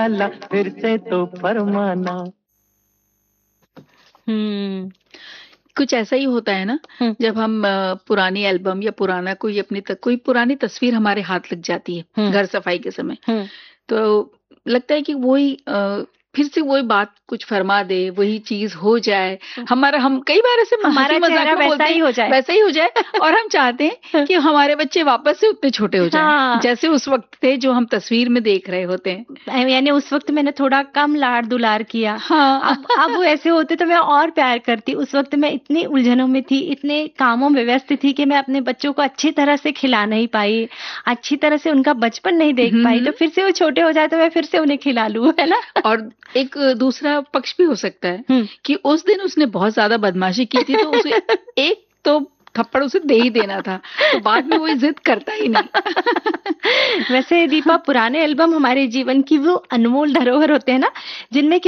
डाला फिर से तो फरमाना। कुछ ऐसा ही होता है ना, जब हम पुरानी एल्बम या पुराना कोई पुरानी तस्वीर हमारे हाथ लग जाती है घर सफाई के समय, तो लगता है कि वही फिर से वही बात कुछ फरमा दे, वही चीज हो जाए। हम कई बार ऐसे हंसी मजाक में बोलते हैं वैसा ही हो जाए, और हम चाहते हैं कि हमारे बच्चे वापस से उतने छोटे हो जाएं जैसे उस वक्त थे जो हम तस्वीर में देख रहे होते हैं। यानी उस वक्त मैंने थोड़ा कम लाड दुलार किया, अब वो ऐसे होते तो मैं और प्यार करती। उस वक्त मैं इतनी उलझनों में थी, इतने कामों में व्यस्त थी कि मैं अपने बच्चों को अच्छी तरह से खिला नहीं पाई, अच्छी तरह से उनका बचपन नहीं देख पाई। तो फिर से वो छोटे हो जाए तो मैं फिर से उन्हें खिला लूं, है ना। और एक दूसरा पक्ष भी हो सकता है कि उस दिन उसने बहुत ज्यादा बदमाशी की थी, तो उसे एक तो थप्पड़ उसे दे ही देना था, तो बाद में वो जिद करता ही नहीं। वैसे दीपा, पुराने एल्बम हमारे जीवन की वो अनमोल धरोहर होते हैं ना, जिनमें